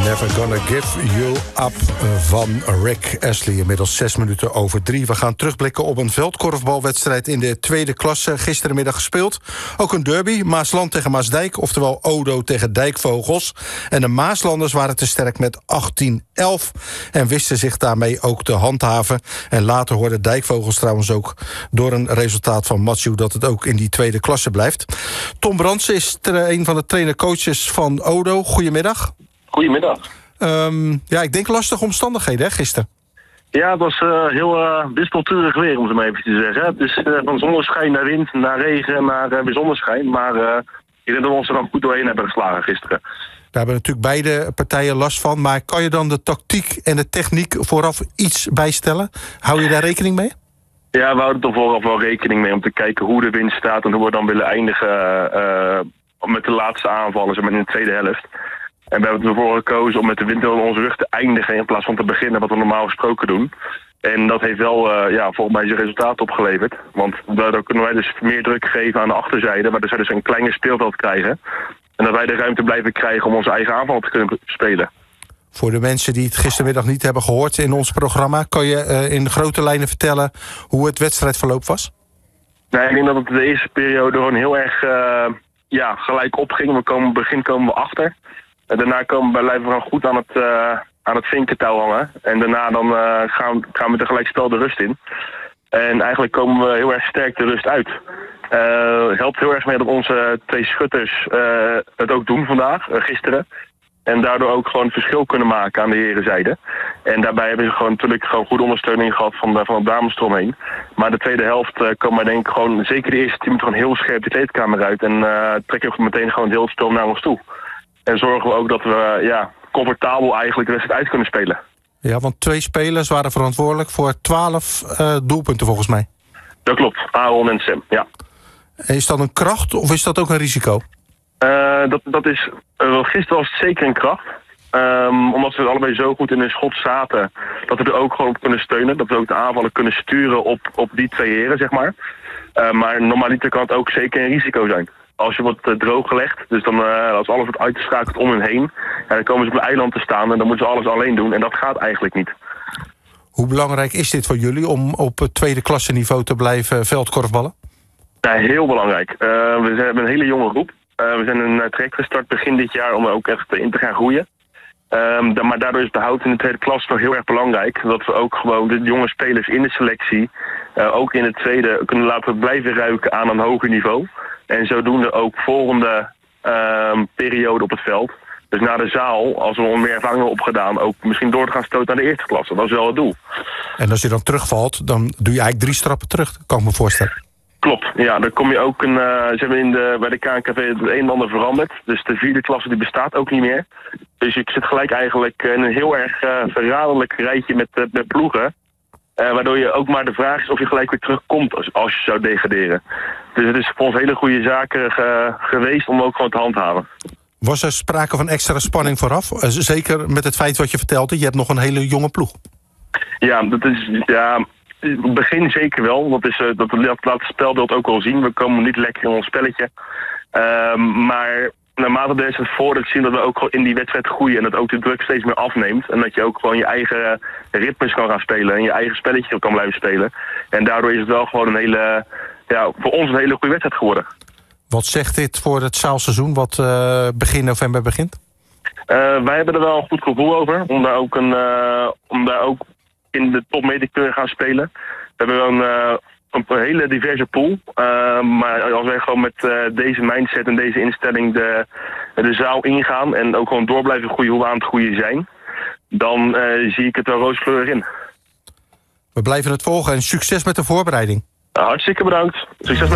Never Gonna Give You Up van Rick Astley. Inmiddels 3:06. We gaan terugblikken op een veldkorfbalwedstrijd in de tweede klasse. Gisterenmiddag gespeeld. Ook een derby, Maasland tegen Maasdijk. Oftewel Odo tegen Dijkvogels. En de Maaslanders waren te sterk met 18-11. En wisten zich daarmee ook te handhaven. En later hoorde Dijkvogels trouwens ook door een resultaat van Matthew dat het ook in die tweede klasse blijft. Tom Brandsen is een van de trainer-coaches van Odo. Goedemiddag. Goedemiddag. Ik denk lastige omstandigheden, hè, gisteren? Ja, het was heel wisselturig weer, om het maar even te zeggen. Het is van zonneschijn naar wind, naar regen, naar weer zonneschijn. Maar ik denk dat we ons er dan goed doorheen hebben geslagen gisteren. Daar hebben natuurlijk beide partijen last van. Maar kan je dan de tactiek en de techniek vooraf iets bijstellen? Hou je daar rekening mee? Ja, we houden er vooraf wel rekening mee om te kijken hoe de wind staat en hoe we dan willen eindigen met de laatste aanvallen, zeg maar in de tweede helft. En we hebben ervoor gekozen om met de wind in onze rug te eindigen in plaats van te beginnen wat we normaal gesproken doen. En dat heeft wel volgens mij zijn resultaat opgeleverd. Want daardoor kunnen wij dus meer druk geven aan de achterzijde, waardoor zij dus een kleiner speelveld krijgen. En dat wij de ruimte blijven krijgen om onze eigen aanval te kunnen spelen. Voor de mensen die het gistermiddag niet hebben gehoord in ons programma, kan je in grote lijnen vertellen hoe het wedstrijdverloop was? Nee, ik denk dat het de eerste periode gewoon heel erg gelijk opging. Begin komen we achter. En daarna blijven we gewoon goed aan het vinkentouw hangen. En daarna dan gaan we tegelijk spel de rust in. En eigenlijk komen we heel erg sterk de rust uit. Het helpt heel erg mee dat onze twee schutters het ook doen vandaag, gisteren. En daardoor ook gewoon het verschil kunnen maken aan de herenzijde. En daarbij hebben ze natuurlijk goede ondersteuning gehad van de dames eromheen. Maar de tweede helft komen wij denk ik gewoon, zeker de eerste 10 minuten, gewoon heel scherp de kleedkamer uit. En trekken we meteen gewoon heel het spel naar ons toe. En zorgen we ook dat we comfortabel eigenlijk de wedstrijd uit kunnen spelen. Ja, want 2 spelers waren verantwoordelijk voor 12 doelpunten volgens mij. Dat klopt, Aaron en Sam, ja. Is dat een kracht of is dat ook een risico? Dat is, gisteren was het zeker een kracht. Omdat we allebei zo goed in een schot zaten, dat we er ook gewoon op kunnen steunen. Dat we ook de aanvallen kunnen sturen op die 2 heren, zeg maar. Maar normaliter kan het ook zeker een risico zijn. Als je wordt drooggelegd, dus dan als alles wordt uitgeschakeld om hen heen, dan komen ze op een eiland te staan en dan moeten ze alles alleen doen. En dat gaat eigenlijk niet. Hoe belangrijk is dit voor jullie om op het tweede klasse niveau te blijven veldkorfballen? Ja, heel belangrijk. We hebben een hele jonge groep. We zijn een traject gestart begin dit jaar om er ook echt in te gaan groeien. Maar daardoor is het behoud in de tweede klas nog heel erg belangrijk. Dat we ook gewoon de jonge spelers in de selectie, ook in het tweede, kunnen laten blijven ruiken aan een hoger niveau. En zodoende ook volgende periode op het veld. Dus na de zaal, als we meer ervaring hebben opgedaan, ook misschien door te gaan stoten naar de eerste klasse. Dat is wel het doel. En als je dan terugvalt, dan doe je eigenlijk 3 stappen terug, kan ik me voorstellen. Klopt, ja, dan kom je ook ze hebben bij de KNKV het een en ander veranderd. Dus de 4e klasse die bestaat ook niet meer. Dus je zit gelijk eigenlijk in een heel erg verraderlijk rijtje met ploegen. Waardoor je ook maar de vraag is of je gelijk weer terugkomt als je zou degraderen. Dus het is voor ons hele goede zaken geweest om ook gewoon te handhaven. Was er sprake van extra spanning vooraf? Zeker met het feit wat je vertelde, je hebt nog een hele jonge ploeg. Ja, dat is... Ja, het begin zeker wel. Dat laat het spelbeeld ook wel zien. We komen niet lekker in ons spelletje. Maar naarmate de wedstrijd voordat zien dat we ook gewoon in die wedstrijd groeien. En dat ook de druk steeds meer afneemt. En dat je ook gewoon je eigen ritmes kan gaan spelen. En je eigen spelletje kan blijven spelen. En daardoor is het wel gewoon voor ons een hele goede wedstrijd geworden. Wat zegt dit voor het zaalseizoen wat begin november begint? Wij hebben er wel een goed gevoel over. Om daar ook in de top mee te kunnen gaan spelen. We hebben wel een hele diverse pool. Maar als wij gewoon met deze mindset en deze instelling de zaal ingaan en ook gewoon door blijven groeien hoe we aan het groeien zijn, dan zie ik het wel rooskleurig in. We blijven het volgen en succes met de voorbereiding. Hartstikke bedankt. Succes met